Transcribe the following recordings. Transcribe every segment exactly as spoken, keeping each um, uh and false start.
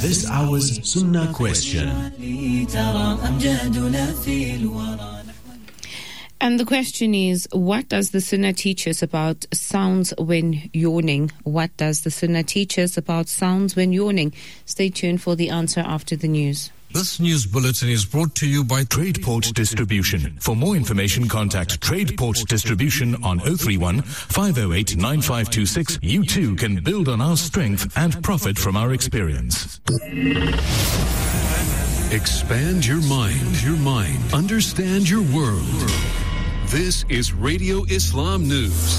This hour's Sunnah question. And the question is, what does the Sunnah teach us about sounds when yawning? What does the Sunnah teach us about sounds when yawning? Stay tuned for the answer after the news. This news bulletin is brought to you by TradePort Distribution. For more information, contact TradePort Distribution on oh three one, five oh eight, nine five two six. You too can build on our strength and profit from our experience. Expand your mind, your mind. Understand your world. This is Radio Islam News.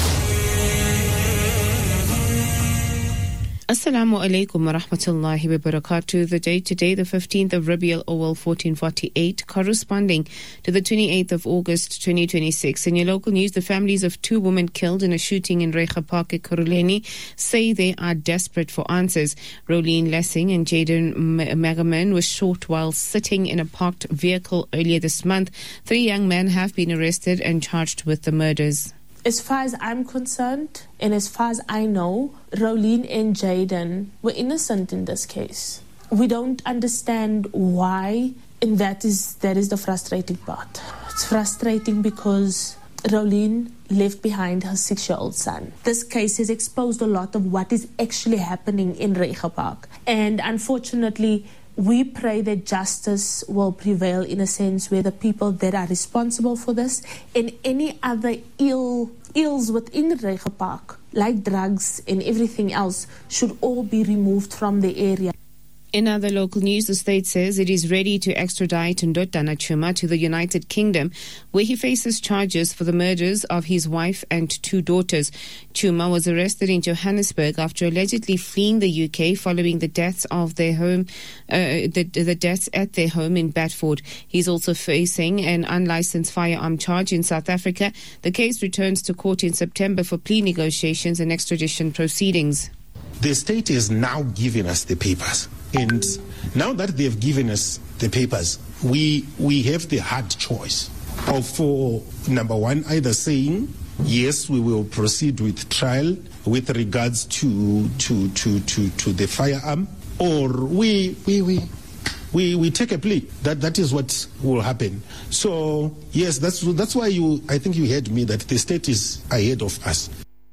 Assalamu alaikum wa rahmatullahi wa barakatuh. The date today, the fifteenth of Rabiul Awal fourteen forty-eight, corresponding to the twenty-eighth of August twenty twenty-six. In your local news, the families of two women killed in a shooting in Reicha Park at Ekurhuleni say they are desperate for answers. Rolene Lessing and Jaden Magaman were shot while sitting in a parked vehicle earlier this month. Three young men have been arrested and charged with the murders. As far as I'm concerned, and as far as I know, Rolene and Jaden were innocent in this case. We don't understand why, and that is that is the frustrating part. It's frustrating because Rolene left behind her six-year-old son. This case has exposed a lot of what is actually happening in Reicha Park. And unfortunately, we pray that justice will prevail in a sense where the people that are responsible for this and any other ill ills within Reicha Park, like drugs and everything else, should all be removed from the area. In other local news, the state says it is ready to extradite Ndodana Chuma to the United Kingdom, where he faces charges for the murders of his wife and two daughters. Chuma was arrested in Johannesburg after allegedly fleeing the U K following the deaths of their home, uh, the, the deaths at their home in Bedford. He's also facing an unlicensed firearm charge in South Africa. The case returns to court in September for plea negotiations and extradition proceedings. The state is now giving us the papers. And now that they've given us the papers, we we have the hard choice of, for number one, either saying, yes, we will proceed with trial with regards to to to to, to the firearm, or we we we we we take a plea. That that is what will happen. So yes, that's that's why you I think you heard me that the state is ahead of us.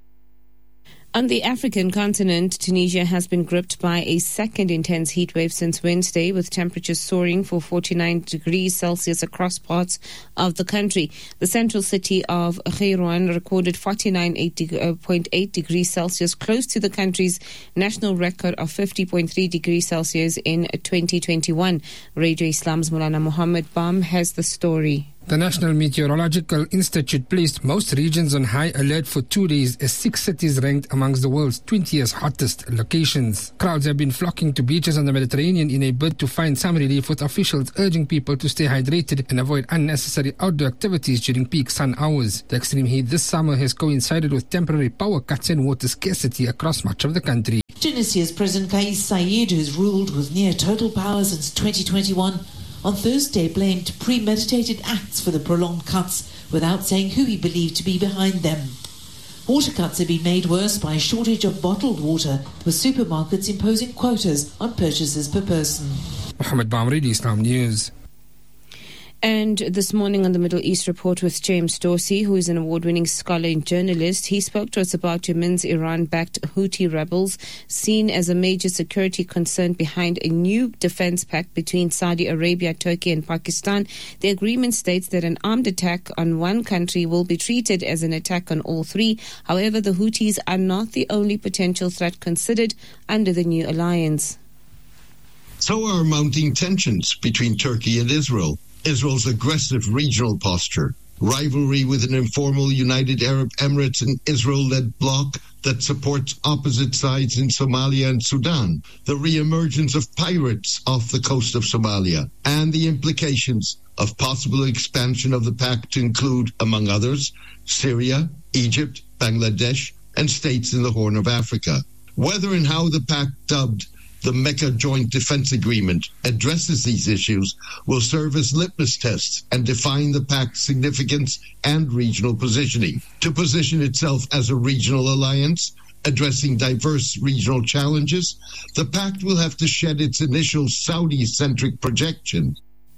On the African continent, Tunisia has been gripped by a second intense heat wave since Wednesday, with temperatures soaring for forty-nine degrees Celsius across parts of the country. The central city of Kairouan recorded forty-nine point eight degrees Celsius, close to the country's national record of fifty point three degrees Celsius in twenty twenty-one. Radio Islam's Mulana Muhammad Bam has the story. The National Meteorological Institute placed most regions on high alert for two days as six cities ranked amongst the world's twentieth hottest locations. Crowds have been flocking to beaches on the Mediterranean in a bid to find some relief, with officials urging people to stay hydrated and avoid unnecessary outdoor activities during peak sun hours. The extreme heat this summer has coincided with temporary power cuts and water scarcity across much of the country. Tunisia's President Kais Saied, who's ruled with near total power since twenty twenty-one, on Thursday blamed premeditated acts for the prolonged cuts without saying who he believed to be behind them. Water cuts have been made worse by a shortage of bottled water, with supermarkets imposing quotas on purchases per person. Mohammed Bamri, Islam News. And this morning on the Middle East Report with James Dorsey, who is an award-winning scholar and journalist, he spoke to us about Yemen's Iran-backed Houthi rebels, seen as a major security concern behind a new defense pact between Saudi Arabia, Turkey and Pakistan. The agreement states that an armed attack on one country will be treated as an attack on all three. However, the Houthis are not the only potential threat considered under the new alliance. So are mounting tensions between Turkey and Israel. Israel's aggressive regional posture, rivalry with an informal United Arab Emirates and Israel-led bloc that supports opposite sides in Somalia and Sudan, the re-emergence of pirates off the coast of Somalia, and the implications of possible expansion of the pact to include, among others, Syria, Egypt, Bangladesh, and states in the Horn of Africa. Whether and how the pact, dubbed the Mecca Joint Defense Agreement, addresses these issues will serve as litmus tests and define the pact's significance and regional positioning. To position itself as a regional alliance, addressing diverse regional challenges, the pact will have to shed its initial Saudi-centric projection.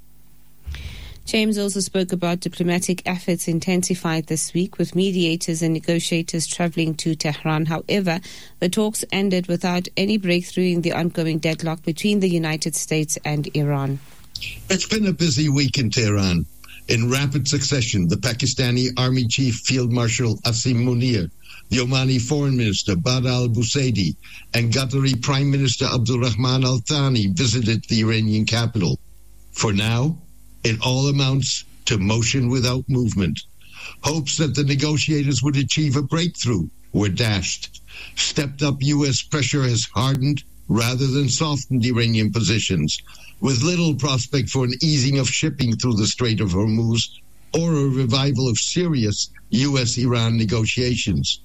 James also spoke about diplomatic efforts intensified this week with mediators and negotiators travelling to Tehran. However, the talks ended without any breakthrough in the ongoing deadlock between the United States and Iran. It's been a busy week in Tehran. In rapid succession, the Pakistani Army Chief Field Marshal Asim Munir, the Omani Foreign Minister Badr al-Busaidi, and Qatari Prime Minister Abdulrahman Al Thani visited the Iranian capital. For now, it all amounts to motion without movement. Hopes that the negotiators would achieve a breakthrough were dashed. Stepped-up U S pressure has hardened rather than softened Iranian positions, with little prospect for an easing of shipping through the Strait of Hormuz or a revival of serious U S Iran negotiations.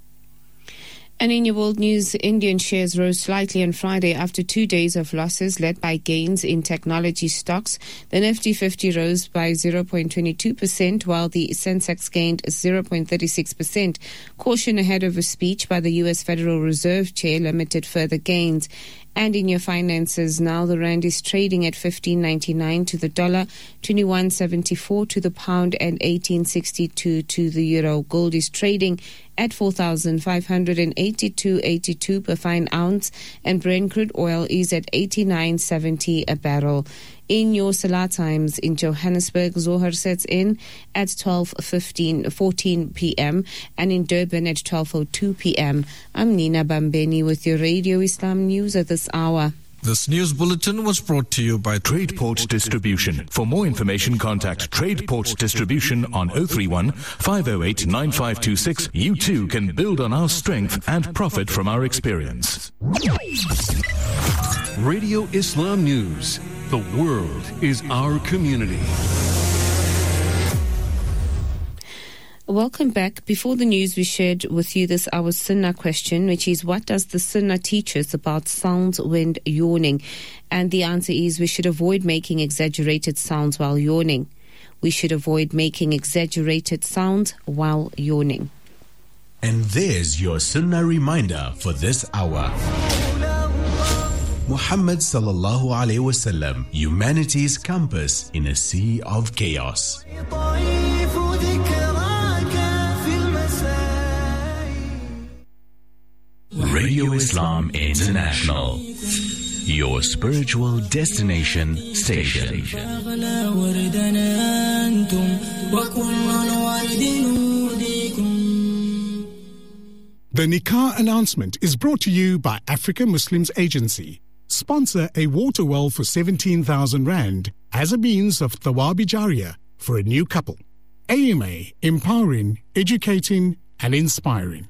And in your world news, Indian shares rose slightly on Friday after two days of losses led by gains in technology stocks. The Nifty fifty rose by zero point two two percent while the Sensex gained zero point three six percent. Caution ahead of a speech by the U S Federal Reserve Chair limited further gains. And in your finances now, the rand is trading at fifteen ninety-nine to the dollar, twenty-one seventy-four to the pound, and eighteen sixty-two to the euro. Gold is trading at four thousand five hundred eighty-two eighty-two per fine ounce, and Brent crude oil is at eighty-nine seventy a barrel. In your Salah times in Johannesburg, Zohar sets in at twelve fifteen, fourteen p.m. and in Durban at twelve oh two p.m. I'm Nina Bambeni with your Radio Islam News at this hour. This news bulletin was brought to you by TradePort Distribution. For more information, contact TradePort Distribution on oh three one, five oh eight, nine five two six. You too can build on our strength and profit from our experience. Radio Islam News. The world is our community. Welcome back. Before the news, we shared with you this our Sunnah question, which is, what does the Sunnah teach us about sounds when yawning? And the answer is, we should avoid making exaggerated sounds while yawning. We should avoid making exaggerated sounds while yawning. And there's your Sunnah reminder for this hour. Muhammad sallallahu alayhi wasallam, humanity's compass in a sea of chaos. Radio Islam International, your spiritual destination station. The Nikah announcement is brought to you by African Muslims Agency. Sponsor a water well for seventeen thousand rand as a means of Thawabi Jariyah for a new couple. A M A, empowering, educating, and inspiring.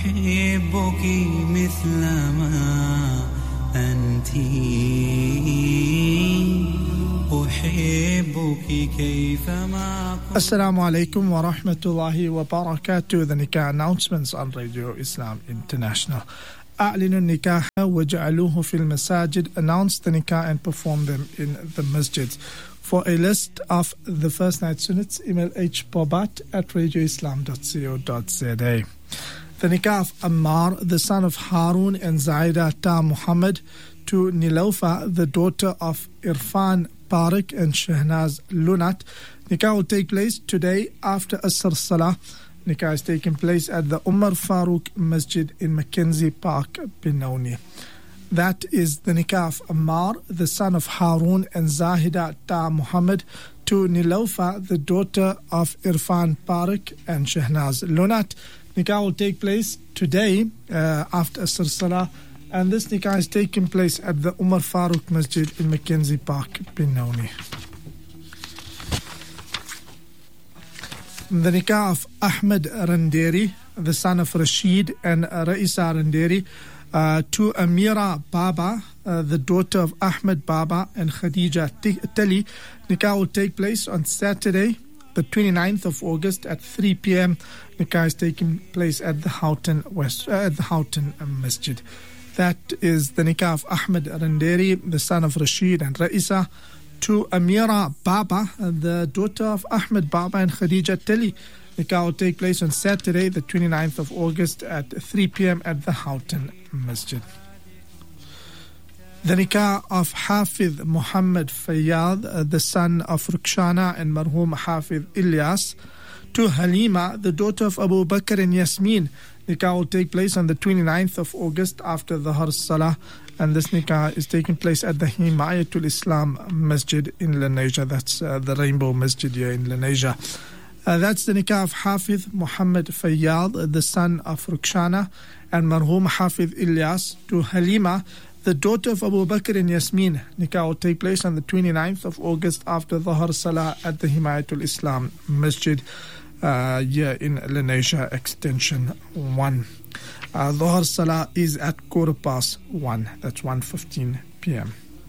Assalamu alaikum wa rahmatullahi wa barakatuh. The Nikah announcements on Radio Islam International. أعلنوا النكاح وجعلوه في المساجد. Announce the nikah and perform them in the masjids. For a list of the first night sunnats, email hbobat at radioislam dot co dot za. The nikah of Ammar, the son of Harun and Zaida Ta Muhammad, to Nilofa, the daughter of Irfan Parik and Shahnaz Lunat. Nikah will take place today after Asr Salah. Nikah is taking place at the Umar Farooq Masjid in Mackenzie Park, Benoni. That is the nikah of Ammar, the son of Harun and Zahida Ta Muhammad, to Nilofa, the daughter of Irfan Parik and Shahnaz Lunat. Nikah will take place today uh, after Asr Salah, and this nikah is taking place at the Umar Farooq Masjid in Mackenzie Park, Benoni. The nikah of Ahmed Randeri, the son of Rashid and Raisa Randeri, uh, to Amira Baba, uh, the daughter of Ahmed Baba and Khadija Tali. Nikah will take place on Saturday, the twenty-ninth of August at three p.m. Nikah is taking place at the Houghton West, uh, at the Houghton Masjid. That is the nikah of Ahmed Randeri, the son of Rashid and Raisa, to Amira Baba, the daughter of Ahmed Baba and Khadija Tali. Nikah will take place on Saturday, the twenty-ninth of August at three p.m. at the Houghton Masjid. The nikah of Hafiz Muhammad Fayyad, the son of Rukshana and Marhum Hafiz Ilyas, to Halima, the daughter of Abu Bakr and Yasmin. Nikah will take place on the twenty-ninth of August after the Har Salah, and this nikah is taking place at the Himayatul Islam Masjid in Lenasia. That's uh, the Rainbow Masjid here in Lenasia. Uh, that's the nikah of Hafiz Muhammad Fayyad, the son of Rukshana and Marhum Hafiz Ilyas, to Halima, the daughter of Abu Bakr and Yasmin. Nikah will take place on the twenty-ninth of August after the Har Salah at the Himayatul Islam Masjid uh, here in Lenasia Extension one. Uh, the Har Salah is at quarter past one. That's one fifteen p.m.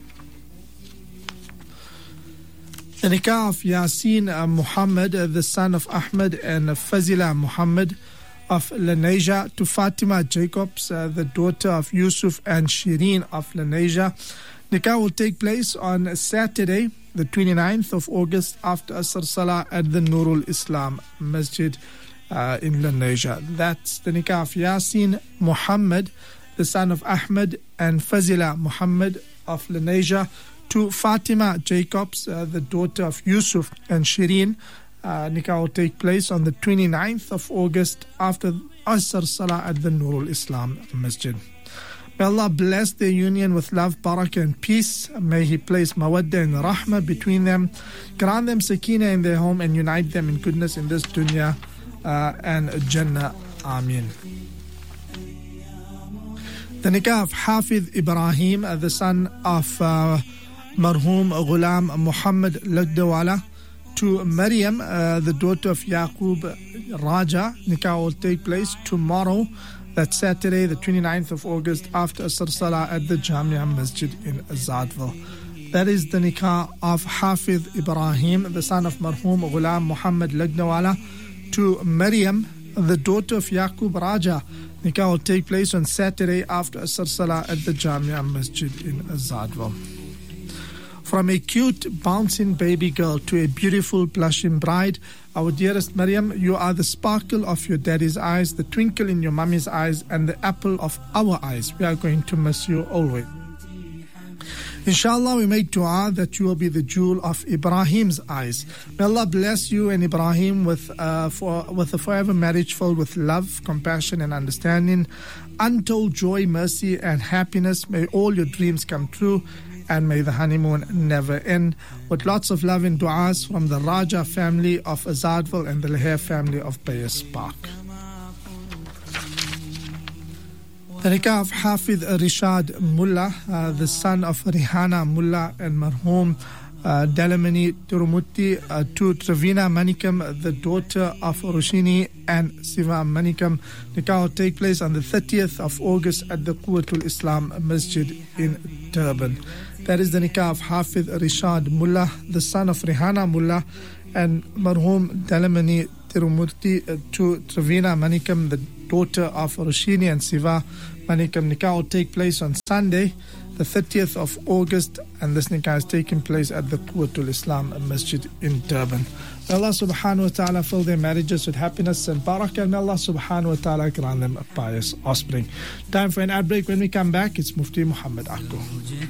The nikah of Yasin uh, Muhammad, uh, the son of Ahmed and uh, Fazila Muhammad of Lenasia, to Fatima Jacobs, uh, the daughter of Yusuf and Shireen of Lenasia. Nikah will take place on Saturday, the twenty-ninth of August after Asr Salah at the Nurul Islam Masjid uh, in Lenasia. That's the nikah of Yasin Muhammad, the son of Ahmed and Fazila Muhammad of Lenasia, to Fatima Jacobs, uh, the daughter of Yusuf and Shireen. Uh, nikah will take place on the twenty-ninth of August after Asr Salah at the Nurul Islam Masjid. May Allah bless their union with love, barakah and peace. May He place mawaddah and rahmah between them, grant them sakina in their home and unite them in goodness in this dunya uh, and Jannah. Ameen. The nikah of Hafiz Ibrahim, uh, the son of uh, Marhum Ghulam Muhammad Lagdawala, to Maryam, uh, the daughter of Yaqub Raja. Nikah will take place tomorrow, that's Saturday, the twenty-ninth of August, after Asr Salah at the Jamia Masjid in Azadville. That is the nikah of Hafiz Ibrahim, the son of Marhum Ghulam Muhammad Lagdawala, to Maryam, the daughter of Yaqub Raja. Nikah will take place on Saturday after Asr Salah at the Jamia Masjid in Azadville. From a cute, bouncing baby girl to a beautiful, blushing bride, our dearest Maryam, you are the sparkle of your daddy's eyes, the twinkle in your mummy's eyes, and the apple of our eyes. We are going to miss you always. Inshallah, we make dua that you will be the jewel of Ibrahim's eyes. May Allah bless you and Ibrahim with, uh, for, with a forever marriage filled with love, compassion, and understanding, untold joy, mercy, and happiness. May all your dreams come true, and may the honeymoon never end. With lots of love and du'as from the Raja family of Azadville and the Leher family of Bayes Park. The nikah of Hafiz Rishad Mullah, uh, the son of Rihana Mullah and Marhum uh, Dalamani Turumutti, uh, to Travina Manikam, the daughter of Roshini and Siva Manikam. Nikah will take place on the thirtieth of August at the Quwwatul Islam Masjid in Durban. That is the nikah of Hafiz Rishad Mullah, the son of Rihana Mullah and Marhum Dalamani Tirumurti, uh, to Travina Manikam, the daughter of Roshini and Siva Manikam. Nikah will take place on Sunday, the thirtieth of August, and this nikah is taking place at the Quwwatul Islam Masjid in Durban. May Allah subhanahu wa ta'ala fill their marriages with happiness and barakah, and may Allah subhanahu wa ta'ala grant them a pious offspring. Time for an ad break. When we come back, it's Mufti Muhammad Akko.